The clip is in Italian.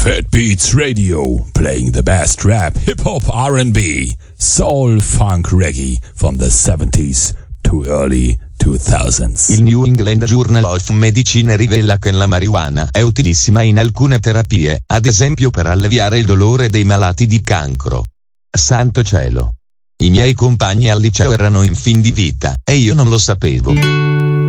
Fat Beats Radio, playing the best rap, hip-hop, R&B, soul, funk, reggae from the 70s to early 2000s. Il New England Journal of Medicine rivela che la marijuana è utilissima in alcune terapie, ad esempio per alleviare il dolore dei malati di cancro. Santo cielo! I miei compagni al liceo erano in fin di vita, e io non lo sapevo.